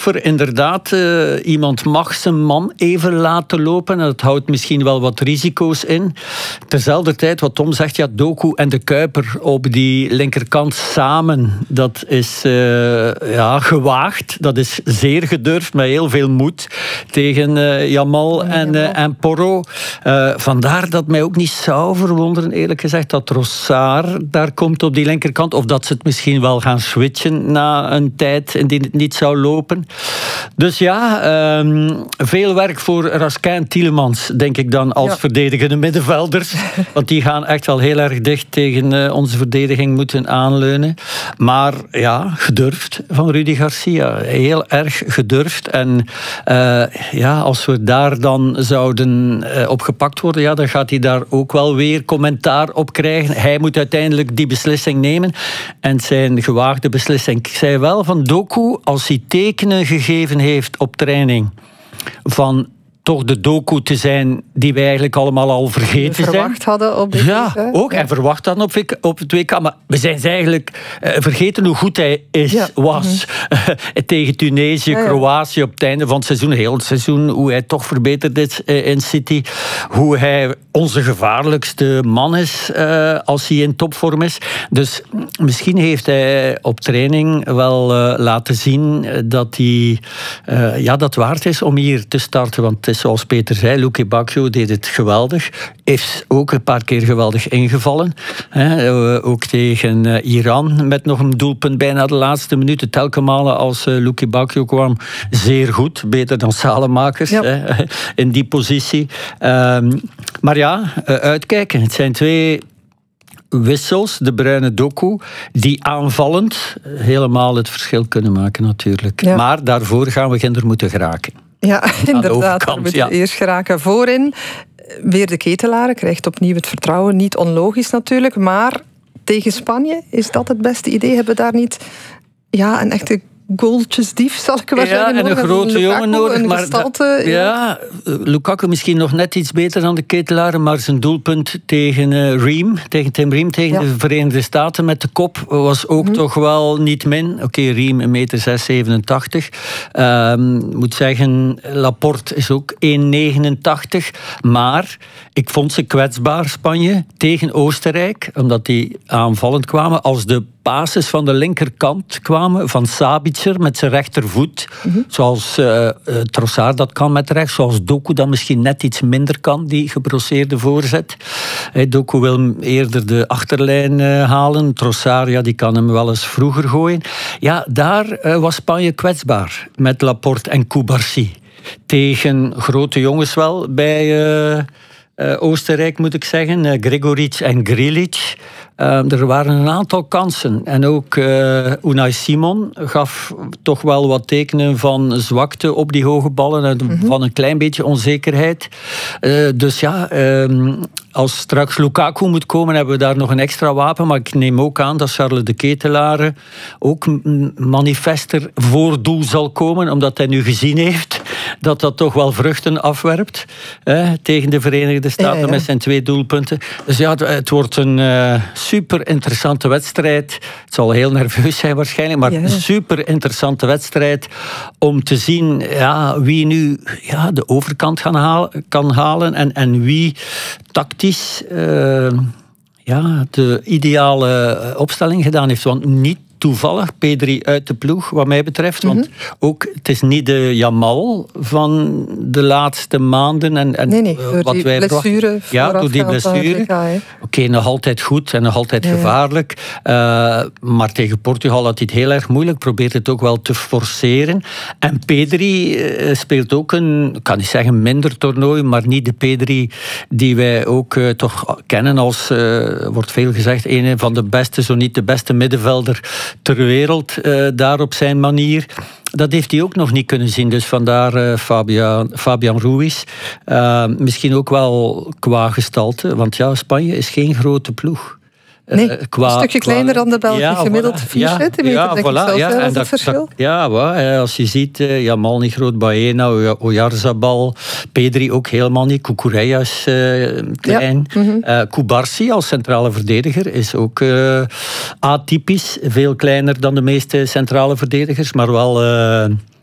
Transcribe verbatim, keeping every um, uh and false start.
er inderdaad uh, iemand mag zijn man even laten lopen. En dat houdt misschien wel wat risico's in. Terzelfde tijd, wat Tom zegt, ja, Doku en de Kuiper op die linkerkant samen, dat is uh, ja, gewaagd. Dat is zeer gedurfd, met heel veel moed tegen uh, Jamal en, uh, en Porro. Uh, vandaar dat mij ook niet zou verwonderen, eerlijk gezegd, dat Trossard daar komt op die linkerkant. Of dat ze het misschien wel gaan switchen na een tijd indien het niet zou lopen. Dus ja, um, veel werk voor Raskin en Tielemans, denk ik dan, als ja. verdedigende middenvelders. Want die gaan echt wel heel erg dicht tegen uh, onze verdediging moeten aanleunen. Maar ja, gedurfd van Rudi Garcia. Heel erg gedurfd. En uh, ja, als we daar dan zouden uh, op gepakt worden, ja, dan gaat hij daar ook wel weer commentaar op krijgen. Hij moet uiteindelijk die beslissing nemen. En zijn gewaagde beslissing. Ik zei wel van Doku, als hij tekenen gegeven heeft op training van toch de Doku te zijn die wij eigenlijk allemaal al vergeten zijn. Verwacht hadden op dit Ja, W K. ook. En verwacht hadden op, op het W K. Maar we zijn ze eigenlijk uh, vergeten hoe goed hij is, ja. was. Mm-hmm. uh, tegen Tunesië, ja, ja. Kroatië op het einde van het seizoen. Heel het seizoen, hoe hij toch verbeterd is uh, in City. Hoe hij onze gevaarlijkste man is uh, als hij in topvorm is. Dus misschien heeft hij op training wel uh, laten zien dat hij uh, ja, dat waard is om hier te starten. Want het is zoals Peter zei, Luke Bacchio deed het geweldig. Is ook een paar keer geweldig ingevallen. He, uh, ook tegen uh, Iran met nog een doelpunt bijna de laatste minuten. Telkens malen als uh, Luke Bacchio kwam, zeer goed. Beter dan Salemakers ja. he, in die positie. Um, maar ja, uh, uitkijken. Het zijn twee wissels, de bruine Doku, die aanvallend helemaal het verschil kunnen maken natuurlijk. Ja. Maar daarvoor gaan we ginder moeten geraken. Ja, inderdaad. We moeten ja. eerst geraken voorin. Weer de Ketelaren krijgt opnieuw het vertrouwen. Niet onlogisch natuurlijk, maar tegen Spanje, is dat het beste idee? Hebben we daar niet ja, een echte goaltjesdief, zal ik maar ja, zeggen? En een grote jongen nodig. Een maar gestalte, da, ja, ja, Lukaku misschien nog net iets beter dan de Ketelaren, maar zijn doelpunt tegen uh, Riem, tegen Tim Riem, tegen ja. de Verenigde Staten met de kop, was ook mm-hmm. toch wel niet min. Oké, okay, Riem een meter zes zevenentachtig. Um, moet zeggen, Laporte is ook één negenentachtig. Maar ik vond ze kwetsbaar, Spanje, tegen Oostenrijk, omdat die aanvallend kwamen. Als de basis van de linkerkant kwamen, van Sabitzer met zijn rechtervoet, mm-hmm. zoals uh, uh, Trossard dat kan met rechts, zoals Doku dat misschien net iets minder kan, die gebrosseerde voorzet. Hey, Doku wil eerder de achterlijn uh, halen, Trossard ja, die kan hem wel eens vroeger gooien. Ja, daar uh, was Spanje kwetsbaar, met Laporte en Cubarsí. Tegen grote jongens wel, bij uh, uh, Oostenrijk moet ik zeggen, uh, Gregoric en Grilic. Uh, er waren een aantal kansen. En ook uh, Unai Simon gaf toch wel wat tekenen van zwakte op die hoge ballen en mm-hmm. van een klein beetje onzekerheid. Uh, dus ja, um, als straks Lukaku moet komen, hebben we daar nog een extra wapen. Maar ik neem ook aan dat Charles de Ketelare ook manifester voor doel zal komen, omdat hij nu gezien heeft dat dat toch wel vruchten afwerpt eh, tegen de Verenigde Staten ja, ja. met zijn twee doelpunten. Dus ja, het, het wordt een uh, super interessante wedstrijd. Het zal heel nerveus zijn waarschijnlijk, maar ja. een super interessante wedstrijd om te zien ja, wie nu ja, de overkant gaan halen, kan halen en, en wie tactisch uh, ja, de ideale opstelling gedaan heeft. Want niet toevallig Pedri uit de ploeg, wat mij betreft. Want mm-hmm. ook, het is niet de Jamal van de laatste maanden. En, en nee, nee, door wat die wij blessure. Ja, door die blessure. Oké, okay, nog altijd goed en nog altijd ja, gevaarlijk. Uh, maar tegen Portugal had hij het heel erg moeilijk. Probeert het ook wel te forceren. En Pedri uh, speelt ook een, ik kan niet zeggen minder toernooi, maar niet de Pedri die wij ook uh, toch kennen als, uh, wordt veel gezegd, een van de beste, zo niet de beste middenvelder ter wereld, uh, daar op zijn manier. Dat heeft hij ook nog niet kunnen zien. Dus vandaar uh, Fabian, Fabian Ruiz. Uh, misschien ook wel qua gestalte. Want ja, Spanje is geen grote ploeg. Nee, uh, qua, een stukje kleiner qua, dan de Belgen. Ja, gemiddeld vier ja, centimeter, ja, denk voilà, ik zelf. Ja, en dat, verschil. Dat, ja, well, als je ziet, uh, Jamal niet groot, Baena, Oyarzabal, Pedri ook helemaal niet, Cucurella is uh, klein. Ja. Mm-hmm. uh, Cubarsí als centrale verdediger is ook uh, atypisch, veel kleiner dan de meeste centrale verdedigers, maar wel uh,